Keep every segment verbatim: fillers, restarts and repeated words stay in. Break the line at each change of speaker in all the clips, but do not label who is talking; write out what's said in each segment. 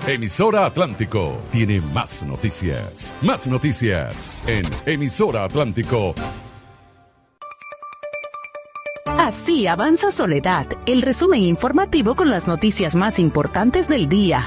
Emisora Atlántico tiene más noticias. Más noticias en Emisora Atlántico.
Así avanza Soledad, el resumen informativo con las noticias más importantes del día.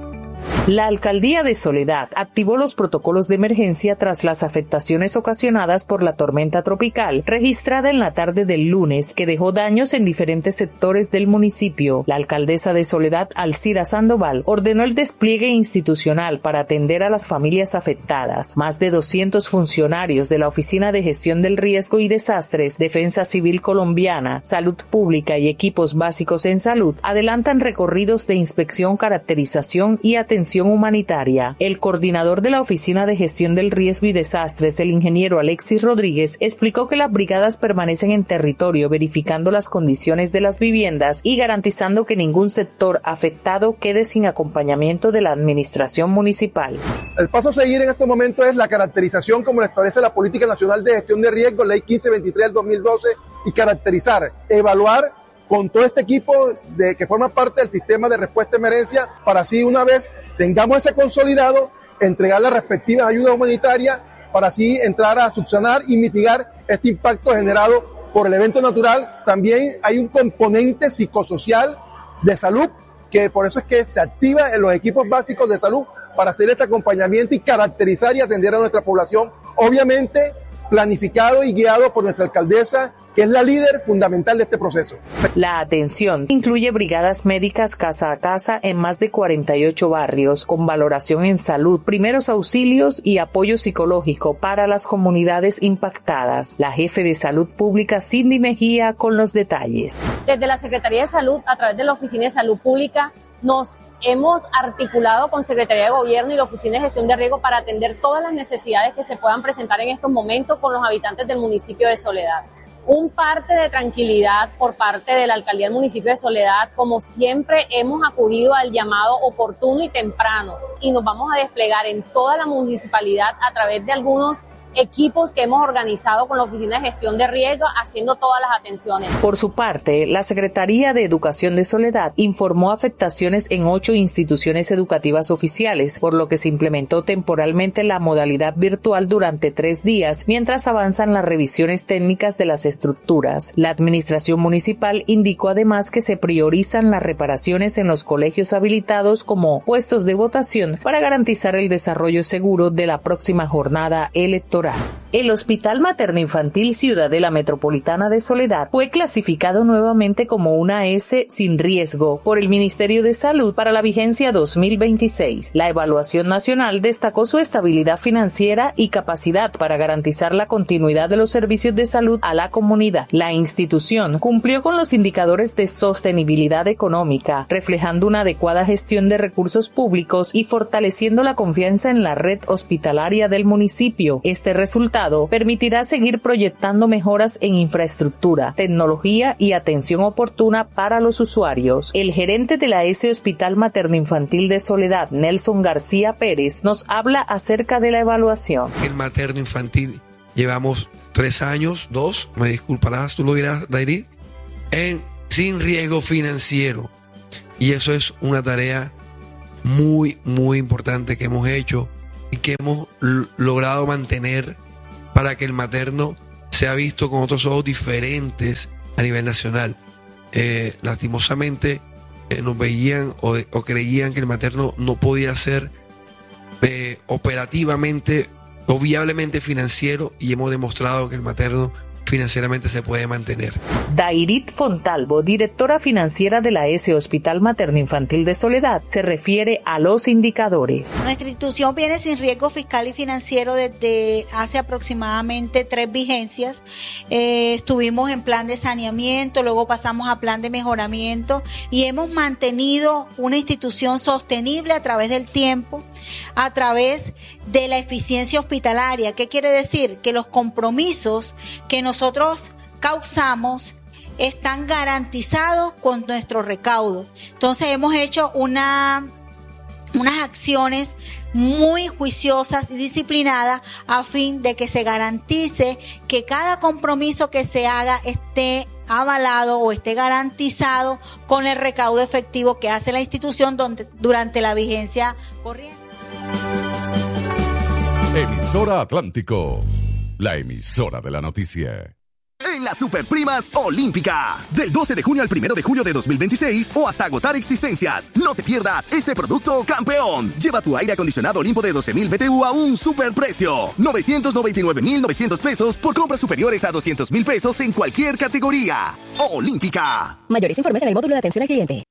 La alcaldía de Soledad activó los protocolos de emergencia tras las afectaciones ocasionadas por la tormenta tropical registrada en la tarde del lunes, que dejó daños en diferentes sectores del municipio. La alcaldesa de Soledad, Alcira Sandoval, ordenó el despliegue institucional para atender a las familias afectadas. Más de doscientos funcionarios de la Oficina de Gestión del Riesgo y Desastres, Defensa Civil Colombiana, Salud Pública y equipos básicos en salud adelantan recorridos de inspección, caracterización y atención humanitaria. El coordinador de la Oficina de Gestión del Riesgo y Desastres, el ingeniero Alexis Rodríguez, explicó que las brigadas permanecen en territorio verificando las condiciones de las viviendas y garantizando que ningún sector afectado quede sin acompañamiento de la administración municipal.
El paso a seguir en estos momentos es la caracterización como lo establece la Política Nacional de Gestión de Riesgo, Ley quince veintitrés del dos mil doce, y caracterizar, evaluar con todo este equipo de que forma parte del sistema de respuesta a emergencia, para así una vez tengamos ese consolidado, entregar las respectivas ayudas humanitarias para así entrar a subsanar y mitigar este impacto generado por el evento natural. También hay un componente psicosocial de salud, que por eso es que se activa en los equipos básicos de salud para hacer este acompañamiento y caracterizar y atender a nuestra población, obviamente planificado y guiado por nuestra alcaldesa, que es la líder fundamental de este proceso.
La atención incluye brigadas médicas casa a casa en más de cuarenta y ocho barrios, con valoración en salud, primeros auxilios y apoyo psicológico para las comunidades impactadas. La jefe de Salud Pública, Cindy Mejía, con los detalles.
Desde la Secretaría de Salud, a través de la Oficina de Salud Pública, nos hemos articulado con Secretaría de Gobierno y la Oficina de Gestión de Riesgo para atender todas las necesidades que se puedan presentar en estos momentos con los habitantes del municipio de Soledad. Un parte de tranquilidad por parte de la Alcaldía del municipio de Soledad. Como siempre, hemos acudido al llamado oportuno y temprano y nos vamos a desplegar en toda la municipalidad a través de algunos equipos que hemos organizado con la Oficina de Gestión de Riesgo, haciendo todas las atenciones.
Por su parte, la Secretaría de Educación de Soledad informó afectaciones en ocho instituciones educativas oficiales, por lo que se implementó temporalmente la modalidad virtual durante tres días, mientras avanzan las revisiones técnicas de las estructuras. La administración municipal indicó además que se priorizan las reparaciones en los colegios habilitados como puestos de votación para garantizar el desarrollo seguro de la próxima jornada electoral. El Hospital Materno Infantil Ciudadela Metropolitana de Soledad fue clasificado nuevamente como una S sin riesgo por el Ministerio de Salud para la vigencia dos mil veintiséis. La evaluación nacional destacó su estabilidad financiera y capacidad para garantizar la continuidad de los servicios de salud a la comunidad. La institución cumplió con los indicadores de sostenibilidad económica, reflejando una adecuada gestión de recursos públicos y fortaleciendo la confianza en la red hospitalaria del municipio. Este resultado permitirá seguir proyectando mejoras en infraestructura, tecnología y atención oportuna para los usuarios. El gerente de la S Hospital Materno Infantil de Soledad, Nelson García Pérez, nos habla acerca de la evaluación.
El materno infantil llevamos tres años, dos, me disculparás, tú lo dirás, Dairit, en sin riesgo financiero. Y eso es una tarea muy, muy importante que hemos hecho y que hemos l- logrado mantener para que el materno sea visto con otros ojos diferentes a nivel nacional. Eh, lastimosamente eh, nos veían o, de, o creían que el materno no podía ser eh, operativamente o viablemente financiero, y hemos demostrado que el materno financieramente se puede mantener.
Dairit Fontalvo, directora financiera de la S Hospital Materno Infantil de Soledad, se refiere a los indicadores.
Nuestra institución viene sin riesgo fiscal y financiero desde hace aproximadamente tres vigencias. Eh, estuvimos en plan de saneamiento, luego pasamos a plan de mejoramiento y hemos mantenido una institución sostenible a través del tiempo, a través de la eficiencia hospitalaria. ¿Qué quiere decir? Que los compromisos que nosotros causamos están garantizados con nuestro recaudo. Entonces hemos hecho una, unas acciones muy juiciosas y disciplinadas a fin de que se garantice que cada compromiso que se haga esté avalado o esté garantizado con el recaudo efectivo que hace la institución donde, durante la vigencia corriente.
Emisora Atlántico, la emisora de la noticia.
En las Superprimas Olímpica, del doce de junio al primero de julio de dos mil veintiséis o hasta agotar existencias. No te pierdas este producto campeón. Lleva tu aire acondicionado Olimpo de doce mil B T U a un superprecio. novecientos noventa y nueve mil novecientos pesos por compras superiores a doscientos mil pesos en cualquier categoría. Olímpica.
Mayores informes en el módulo de atención al cliente.